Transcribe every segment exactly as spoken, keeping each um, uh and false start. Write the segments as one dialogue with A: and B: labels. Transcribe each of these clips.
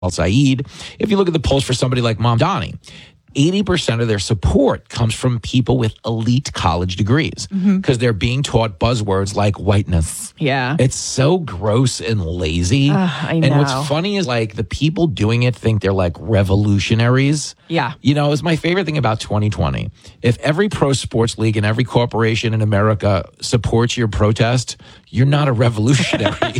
A: Saeed. If you look at the polls for somebody like Mamdani, eighty percent of their support comes from people with elite college degrees because mm-hmm. they're being taught buzzwords like whiteness.
B: Yeah.
A: It's so gross and lazy.
B: Uh, I know.
A: And what's funny is like the people doing it think they're like revolutionaries.
B: Yeah.
A: You know, it's my favorite thing about twenty twenty. If every pro sports league and every corporation in America supports your protest, you're not a revolutionary.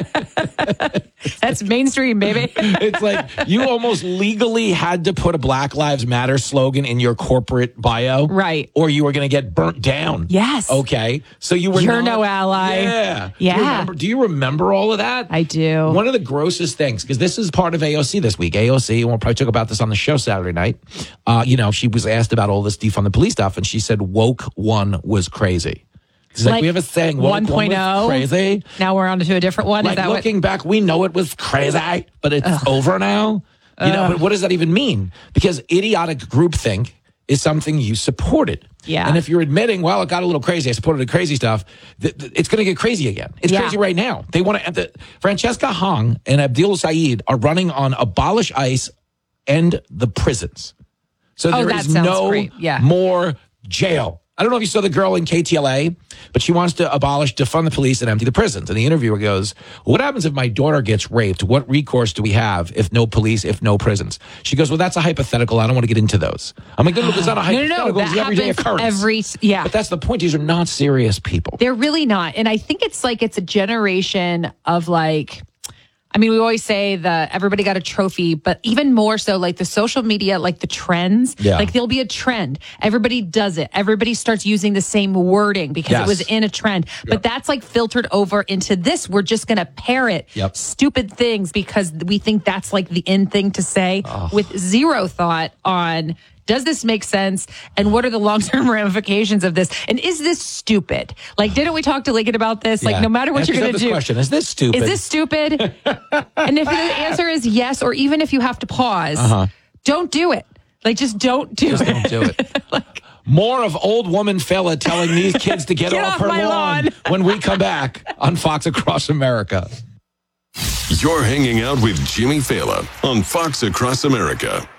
B: That's mainstream, baby.
A: It's like you almost legally had to put a Black Lives Matter slogan in your corporate bio.
B: Right.
A: Or you were going to get burnt down.
B: Yes.
A: Okay. So you were
B: You're
A: not,
B: no ally.
A: Yeah.
B: Yeah.
A: Do you, remember, do you remember all of that?
B: I do.
A: One of the grossest things, because this is part of A O C this week. A O C, and we'll probably talk about this on the show Saturday night. Uh, you know, she was asked about all this defund the police stuff, and she said woke one was crazy. It's like, like we have a saying, woke one point oh, crazy.
B: Now we're on to a different one.
A: Like
B: Is that
A: looking
B: what?
A: back, we know it was crazy, but it's Ugh. over now. You know, but what does that even mean? Because idiotic groupthink is something you supported.
B: Yeah.
A: And if you're admitting, well, it got a little crazy, I supported the crazy stuff, th- th- it's going to get crazy again. It's
B: yeah.
A: crazy right now. They want to, the, Francesca Hong and Abdul Saeed are running on abolish ICE and the prisons. So
B: oh,
A: there is no
B: yeah.
A: more jail. I don't know if you saw the girl in K T L A, but she wants to abolish, defund the police and empty the prisons. And the interviewer goes, what happens if my daughter gets raped? What recourse do we have if no police, if no prisons? She goes, well, that's a hypothetical. I don't want to get into those. I'm like, no, no, it's not a hypothetical.
B: No, no, no.
A: It's an everyday occurrence.
B: Every, yeah.
A: But that's the point. These are not serious people.
B: They're really not. And I think it's like it's a generation of like, I mean, we always say that everybody got a trophy, but even more so like the social media, like the trends,
A: yeah.
B: like there'll be a trend. Everybody does it. Everybody starts using the same wording because
A: yes.
B: it was in a trend. Yep. But that's like filtered over into this. We're just going to parrot
A: yep.
B: stupid things because we think that's like the in thing to say oh. with zero thought on, does this make sense? And what are the long-term ramifications of this? And is this stupid? Like, didn't we talk to Lincoln about this?
A: Yeah.
B: Like, no matter what
A: Ask
B: you're going to do.
A: Question. Is this stupid?
B: Is this stupid? And if the answer is yes, or even if you have to pause,
A: uh-huh.
B: don't do it. Like, just don't do
A: just
B: it.
A: Just don't do it.
B: like,
A: More of old woman fella telling these kids to get,
B: get
A: off,
B: off
A: her
B: my
A: lawn,
B: lawn
A: when we come back on Fox Across America.
C: You're hanging out with Jimmy Fallon on Fox Across America.